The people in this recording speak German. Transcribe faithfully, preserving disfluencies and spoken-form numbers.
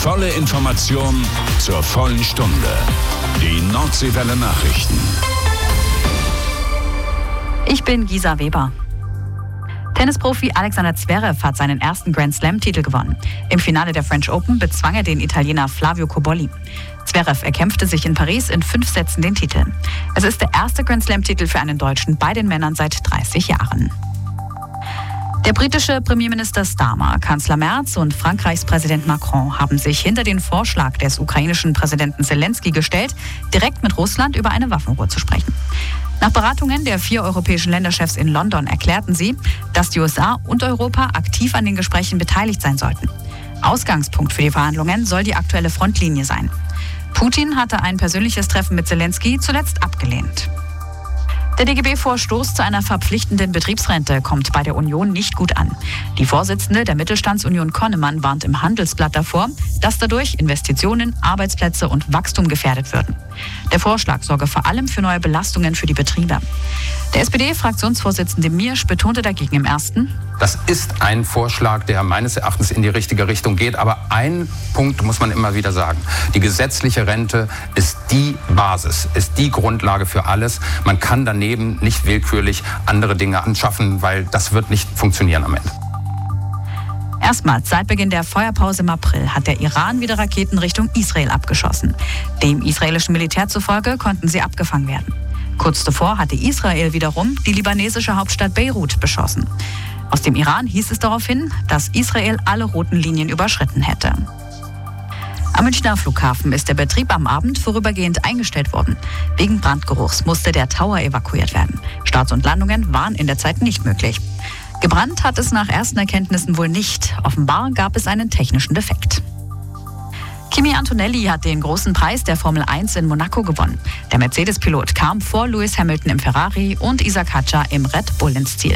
Volle Information zur vollen Stunde. Die Nordseewelle Nachrichten. Ich bin Gisa Weber. Tennisprofi Alexander Zverev hat seinen ersten Grand Slam-Titel gewonnen. Im Finale der French Open bezwang er den Italiener Flavio Cobolli. Zverev erkämpfte sich in Paris in fünf Sätzen den Titel. Es ist der erste Grand Slam-Titel für einen Deutschen bei den Männern seit dreißig Jahren. Der britische Premierminister Starmer, Kanzler Merz und Frankreichs Präsident Macron haben sich hinter den Vorschlag des ukrainischen Präsidenten Zelensky gestellt, direkt mit Russland über eine Waffenruhe zu sprechen. Nach Beratungen der vier europäischen Länderchefs in London erklärten sie, dass die U S A und Europa aktiv an den Gesprächen beteiligt sein sollten. Ausgangspunkt für die Verhandlungen soll die aktuelle Frontlinie sein. Putin hatte ein persönliches Treffen mit Zelensky zuletzt abgelehnt. Der D G B-Vorstoß zu einer verpflichtenden Betriebsrente kommt bei der Union nicht gut an. Die Vorsitzende der Mittelstandsunion Konnemann warnt im Handelsblatt davor, dass dadurch Investitionen, Arbeitsplätze und Wachstum gefährdet würden. Der Vorschlag sorge vor allem für neue Belastungen für die Betriebe. Der S P D-Fraktionsvorsitzende Miersch betonte dagegen im ersten: Das ist ein Vorschlag, der meines Erachtens in die richtige Richtung geht. Aber ein Punkt muss man immer wieder sagen. Die gesetzliche Rente ist die Basis, ist die Grundlage für alles. Man kann daneben nicht willkürlich andere Dinge anschaffen, weil das wird nicht funktionieren am Ende. Erstmals seit Beginn der Feuerpause im April hat der Iran wieder Raketen Richtung Israel abgeschossen. Dem israelischen Militär zufolge konnten sie abgefangen werden. Kurz zuvor hatte Israel wiederum die libanesische Hauptstadt Beirut beschossen. Aus dem Iran hieß es daraufhin, dass Israel alle roten Linien überschritten hätte. Am Münchner Flughafen ist der Betrieb am Abend vorübergehend eingestellt worden. Wegen Brandgeruchs musste der Tower evakuiert werden. Starts und Landungen waren in der Zeit nicht möglich. Gebrannt hat es nach ersten Erkenntnissen wohl nicht. Offenbar gab es einen technischen Defekt. Kimi Antonelli hat den großen Preis der Formel eins in Monaco gewonnen. Der Mercedes-Pilot kam vor Lewis Hamilton im Ferrari und Isack Hadjar im Red Bull ins Ziel.